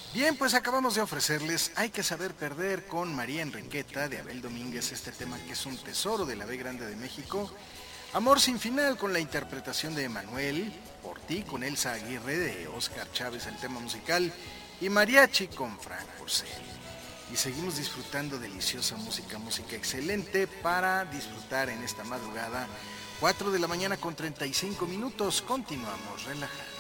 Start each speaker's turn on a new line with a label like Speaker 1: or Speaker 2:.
Speaker 1: Bien, pues acabamos de ofrecerles Hay que saber perder con María Enriqueta de Abel Domínguez, este tema que es un tesoro de la B Grande de México. Amor sin final con la interpretación de Emanuel, Por ti con Elsa Aguirre de Oscar Chávez, el tema musical, y Mariachi con Frank Porcel. Y seguimos disfrutando deliciosa música, música excelente para disfrutar en esta madrugada. 4 de la mañana con 35 minutos, continuamos relajados.